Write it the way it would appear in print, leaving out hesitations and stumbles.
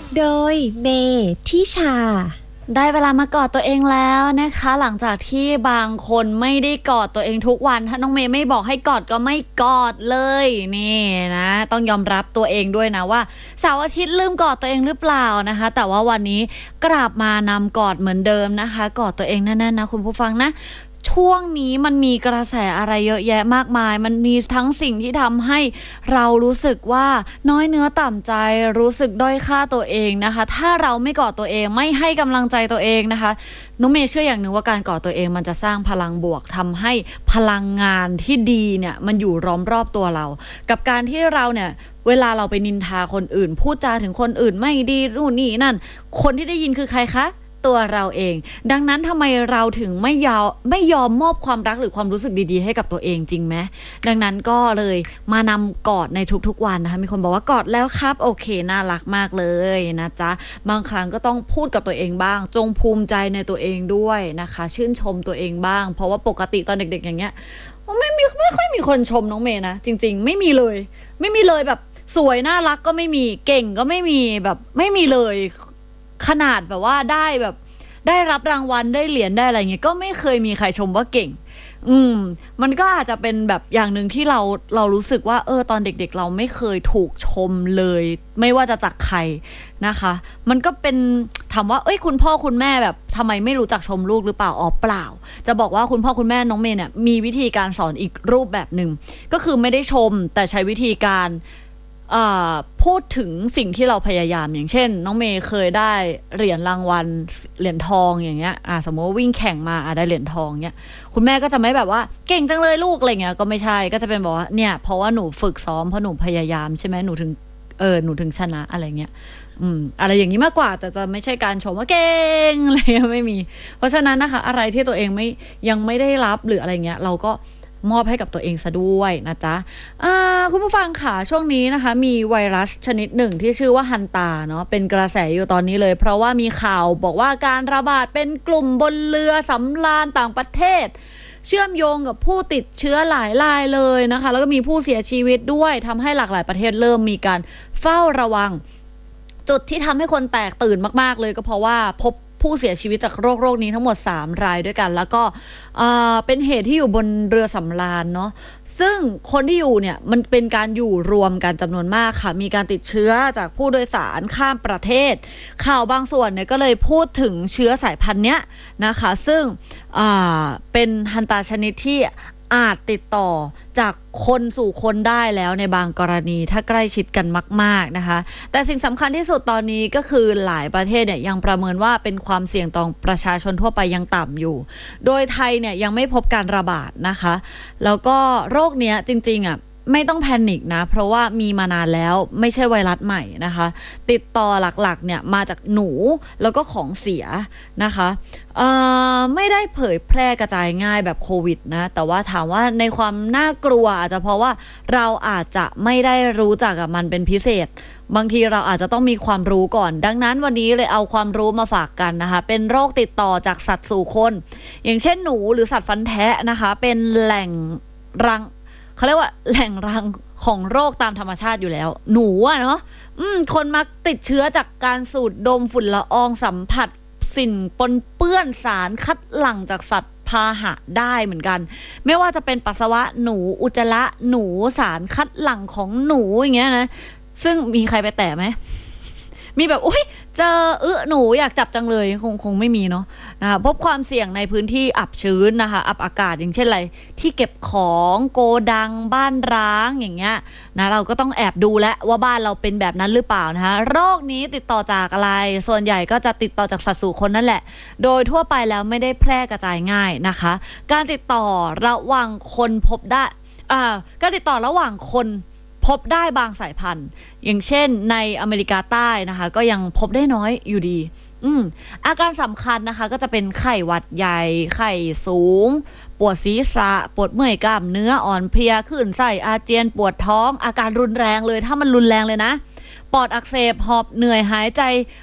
โดยเมทิชาได้เวลามากอดตัวเองแล้วนะคะหลังจากที่บางคนไม่ได้กอดตัวเองทุกวันถ้าน้องเมย์ไม่บอกให้กอดก็ไม่กอดเลยนี่นะต้องยอมรับตัวเองด้วยนะว่าเสาร์อาทิตย์ลืมกอดตัวเองหรือเปล่านะคะแต่ว่าวันนี้กลับมานำกอดเหมือนเดิมนะคะกอดตัวเองแน่ๆนะคุณผู้ฟังนะช่วงนี้มันมีกระแสอะไรเยอะแยะมากมายมันมีทั้งสิ่งที่ทำให้เรารู้สึกว่าน้อยเนื้อต่ำใจรู้สึกด้อยค่าตัวเองนะคะถ้าเราไม่กอดตัวเองไม่ให้กำลังใจตัวเองนะคะน้องเมย์เชื่ออย่างหนึ่งว่าการกอดตัวเองมันจะสร้างพลังบวกทำให้พลังงานที่ดีเนี่ยมันอยู่ล้อมรอบตัวเรากับการที่เราเนี่ยเวลาเราไปนินทาคนอื่นพูดจาถึงคนอื่นไม่ดีนู่นนี่นั่นคนที่ได้ยินคือใครคะตัวเราเองดังนั้นทำไมเราถึงไม่ยอมมอบความรักหรือความรู้สึกดีๆให้กับตัวเองจริงไหมดังนั้นก็เลยมานำกอดในทุกๆวันนะคะมีคนบอกว่ากอดแล้วครับโอเคน่ารักมากเลยนะจ๊ะบางครั้งก็ต้องพูดกับตัวเองบ้างจงภูมิใจในตัวเองด้วยนะคะชื่นชมตัวเองบ้างเพราะว่าปกติตอนเด็กๆอย่างเงี้ยไม่ค่อยมีคนชมน้องเมย์นะจริงๆไม่มีเลยแบบสวยน่ารักก็ไม่มีเก่งก็ไม่มีแบบไม่มีเลยขนาดแบบว่าได้แบบได้รับรางวัลได้เหรียญได้อะไรเงี้ยก็ไม่เคยมีใครชมว่าเก่งมันก็อาจจะเป็นแบบอย่างหนึ่งที่เรารู้สึกว่าตอนเด็กๆเราไม่เคยถูกชมเลยไม่ว่าจะจากใครนะคะมันก็เป็นถามว่าคุณพ่อคุณแม่แบบทำไมไม่รู้จักชมลูกหรือเปล่าเปล่าจะบอกว่าคุณพ่อคุณแม่น้องเมย์เนี่ยมีวิธีการสอนอีกรูปแบบหนึ่งก็คือไม่ได้ชมแต่ใช้วิธีการพูดถึงสิ่งที่เราพยายามอย่างเช่นน้องเมย์เคยได้เหรียญรางวัลเหรียญทองอย่างเงี้ยสมมติว่าวิ่งแข่งมาได้เหรียญทองเงี้ยคุณแม่ก็จะไม่แบบว่าเก่งจังเลยลูกอะไรเงี้ยก็ไม่ใช่ก็จะเป็นบอกว่าเนี่ยเพราะว่าหนูฝึกซ้อมเพราะหนูพยายามใช่ไหมหนูถึงชนะอะไรเงี้ยอะไรอย่างนี้มากกว่าแต่จะไม่ใช่การชมว่าเก่งอะไรไม่มีเพราะฉะนั้นนะคะอะไรที่ตัวเองยังไม่ได้รับหรืออะไรเงี้ยเราก็มอบให้กับตัวเองซะด้วยนะจ๊ะคุณผู้ฟังค่ะช่วงนี้นะคะมีไวรัสชนิดหนึ่งที่ชื่อว่าฮันตาเนาะเป็นกระแสอยู่ตอนนี้เลยเพราะว่ามีข่าวบอกว่าการระบาดเป็นกลุ่มบนเรือสำราญต่างประเทศเชื่อมโยงกับผู้ติดเชื้อหลายรายเลยนะคะแล้วก็มีผู้เสียชีวิตด้วยทำให้หลากหลายประเทศเริ่มมีการเฝ้าระวังจุดที่ทำให้คนแตกตื่นมากๆเลยก็เพราะว่าพบผู้เสียชีวิตจากโรคนี้ทั้งหมด3รายด้วยกันแล้วก็เป็นเหตุที่อยู่บนเรือสำราญเนาะซึ่งคนที่อยู่เนี่ยมันเป็นการอยู่รวมกันจำนวนมากค่ะมีการติดเชื้อจากผู้โดยสารข้ามประเทศข่าวบางส่วนเนี่ยก็เลยพูดถึงเชื้อสายพันธุ์เนี้ยนะคะซึ่งเป็นฮันตาชนิดที่อาจติดต่อจากคนสู่คนได้แล้วในบางกรณีถ้าใกล้ชิดกันมากๆนะคะแต่สิ่งสำคัญที่สุดตอนนี้ก็คือหลายประเทศเนี่ยยังประเมินว่าเป็นความเสี่ยงต่อประชาชนทั่วไปยังต่ำอยู่โดยไทยเนี่ยยังไม่พบการระบาดนะคะแล้วก็โรคเนี้ยจริงๆไม่ต้องแพนิคนะเพราะว่ามีมานานแล้วไม่ใช่ไวรัสใหม่นะคะติดต่อหลักๆเนี่ยมาจากหนูแล้วก็ของเสียนะคะไม่ได้เผยแพร่กระจายง่ายแบบโควิดนะแต่ว่าถามว่าในความน่ากลัวอาจจะเพราะว่าเราอาจจะไม่ได้รู้จักกับมันเป็นพิเศษบางทีเราอาจจะต้องมีความรู้ก่อนดังนั้นวันนี้เลยเอาความรู้มาฝากกันนะคะเป็นโรคติดต่อจากสัตว์สู่คนอย่างเช่นหนูหรือสัตว์ฟันแทะนะคะเป็นแหล่งรังเขาเรียกว่าแหล่งรังของโรคตามธรรมชาติอยู่แล้วหนูเนาะคนมักติดเชื้อจากการสูดดมฝุ่นละอองสัมผัสสิ่งปนเปื้อนสารคัดหลั่งจากสัตว์พาหะได้เหมือนกันไม่ว่าจะเป็นปัสสาวะหนูอุจจาระหนูสารคัดหลั่งของหนูอย่างเงี้ยนะซึ่งมีใครไปแตะไหมมีแบบอุ๊ยเจอหนูอยากจับจังเลยคงไม่มีเนาะนะคะพบความเสี่ยงในพื้นที่อับชื้นนะคะอับอากาศอย่างเช่นอะไรที่เก็บของโกดังบ้านร้างอย่างเงี้ยนะเราก็ต้องแอบดูแลว่าบ้านเราเป็นแบบนั้นหรือเปล่านะคะโรคนี้ติดต่อจากอะไรส่วนใหญ่ก็จะติดต่อจากสัตว์สู่คนนั่นแหละโดยทั่วไปแล้วไม่ได้แพร่กระจายง่ายนะคะการติดต่อระหว่างคนพบได้การติดต่อระหว่างคนพบได้บางสายพันธุ์อย่างเช่นในอเมริกาใต้นะคะก็ยังพบได้น้อยอยู่ดีอาการสำคัญนะคะก็จะเป็นไข้หวัดใหญ่ไข้สูงปวดศีรษะปวดเมื่อยกล้ามเนื้ออ่อนเพลียคลื่นไส้อาเจียนปวดท้องอาการรุนแรงเลยถ้ามันรุนแรงเลยนะปอดอักเสบหอบเหนื่อยหายใจ